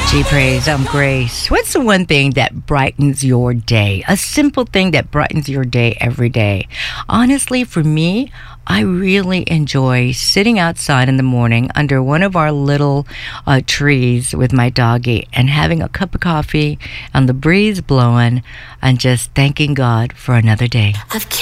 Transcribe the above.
Gee, praise, I'm Grace. What's the one thing that brightens your day? A simple thing that brightens your day every day. Honestly, for me, I really enjoy sitting outside in the morning under one of our little trees with my doggie and having a cup of coffee and the breeze blowing and just thanking God for another day.